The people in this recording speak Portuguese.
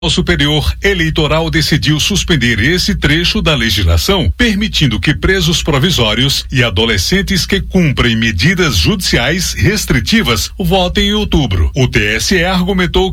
O Superior Eleitoral decidiu suspender esse trecho da legislação, permitindo que presos provisórios e adolescentes que cumprem medidas judiciais restritivas votem em outubro. O TSE argumentou